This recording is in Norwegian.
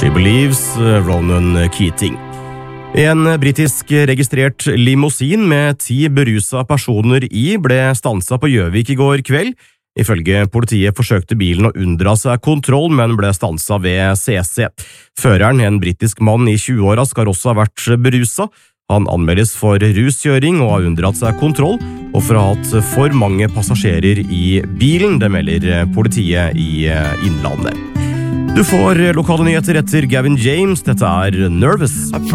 She Believes, Ronan Keating. En britisk registrert limousin med 10 berusa personer i ble stanset på Gjøvik i går kveld. Ifølge politiet forsøkte bilen å unndra seg kontroll, men ble stanset ved CC. Føreren, en britisk mann i 20-åra, skal også ha vært berusa. Han anmeldes for ruskjøring og har unndratt seg kontroll, og for å ha hatt for mange passasjerer i bilen, det melder politiet i Innlandet. Du får lokale nyheter etter Gavin James, dette er Nervous.